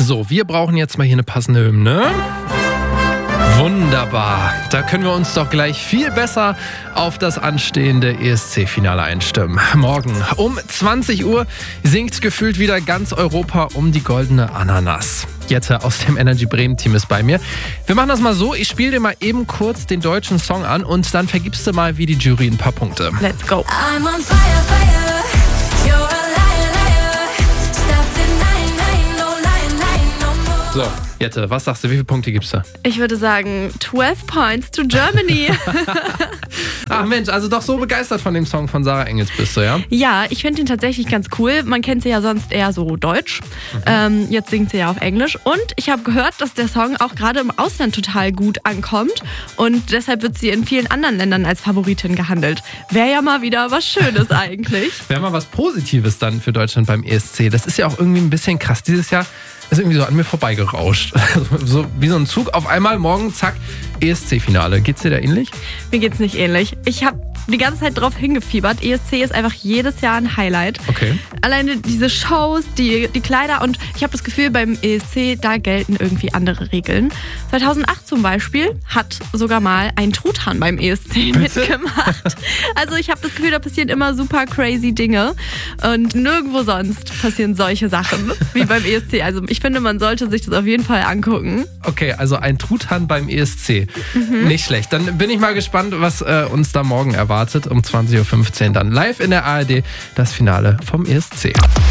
So, wir brauchen jetzt mal hier eine passende Hymne. Wunderbar. Da können wir uns doch gleich viel besser auf das anstehende ESC-Finale einstimmen. Morgen um 20 Uhr singt gefühlt wieder ganz Europa um die goldene Ananas. Jette aus dem Energy Bremen Team ist bei mir. Wir machen das mal so, ich spiele dir mal eben kurz den deutschen Song an und dann vergibst du mal wie die Jury ein paar Punkte. Let's go. I'm on fire, fire. You're a liar, liar. Stop denying, no lying, no more. So, Jette, was sagst du, wie viele Punkte gibst du? Ich würde sagen 12 points to Germany. Ach Mensch, also doch so begeistert von dem Song von Sarah Engels bist du, ja? Ja, ich finde ihn tatsächlich ganz cool. Man kennt sie ja sonst eher so deutsch. Jetzt singt sie ja auf Englisch. Und ich habe gehört, dass der Song auch gerade im Ausland total gut ankommt. Und deshalb wird sie in vielen anderen Ländern als Favoritin gehandelt. Wäre ja mal wieder was Schönes eigentlich. Wäre mal was Positives dann für Deutschland beim ESC. Das ist ja auch irgendwie ein bisschen krass. Dieses Jahr ist irgendwie so an mir vorbeigerauscht. So wie so ein Zug. Auf einmal morgen, zack, ESC-Finale. Geht's dir da ähnlich? Mir geht's nicht ähnlich. Ich habe die ganze Zeit drauf hingefiebert. ESC ist einfach jedes Jahr ein Highlight. Okay. Alleine diese Shows, die Kleider und ich habe das Gefühl, beim ESC, da gelten irgendwie andere Regeln. 2008 zum Beispiel hat sogar mal ein Truthahn beim ESC mitgemacht. Also ich habe das Gefühl, da passieren immer super crazy Dinge und nirgendwo sonst passieren solche Sachen wie beim ESC. Also ich finde, man sollte sich das auf jeden Fall angucken. Okay, also ein Truthahn beim ESC. Nicht schlecht. Dann bin ich mal gespannt, was uns da morgen erwartet. Um 20.15 Uhr dann live in der ARD das Finale vom ESC.